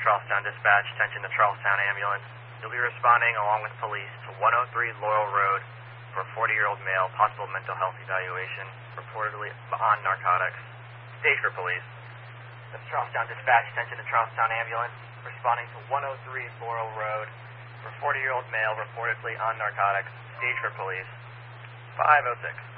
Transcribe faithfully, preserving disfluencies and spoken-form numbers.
Charlestown Dispatch, attention to Charlestown Ambulance. You'll be responding along with police to one oh three Laurel Road for a forty-year-old male, possible mental health evaluation, reportedly on narcotics. Stage for police. That's Charlestown Dispatch, attention to Charlestown Ambulance, responding to one oh three Laurel Road for a forty-year-old male, reportedly on narcotics. Stage for police. five oh six.